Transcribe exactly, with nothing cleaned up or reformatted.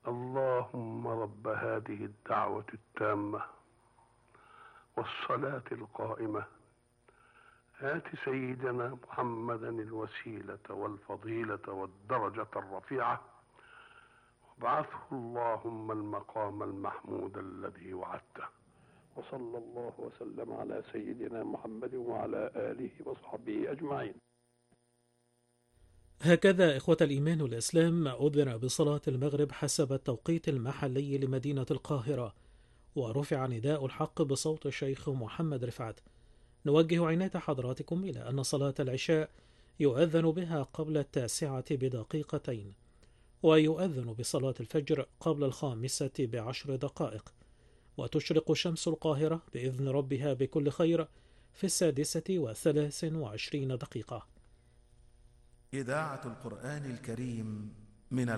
اللهم رب هذه الدعوة التامة والصلاة القائمة آت سيدنا محمدا الوسيلة والفضيلة والدرجة الرفيعة وابعثه اللهم المقام المحمود الذي وعدته. وصلى الله وسلم على سيدنا محمد وعلى آله وصحبه أجمعين. هكذا إخوة الإيمان والإسلام أذن بصلاة المغرب حسب التوقيت المحلي لمدينة القاهرة، ورفع نداء الحق بصوت الشيخ محمد رفعت. نوجه عناية حضراتكم إلى أن صلاة العشاء يؤذن بها قبل التاسعة بدقيقتين، ويؤذن بصلاة الفجر قبل الخامسة بعشر دقائق، وتشرق شمس القاهرة بإذن ربها بكل خير في السادسة وثلاث وعشرين دقيقة. إذاعة القرآن الكريم من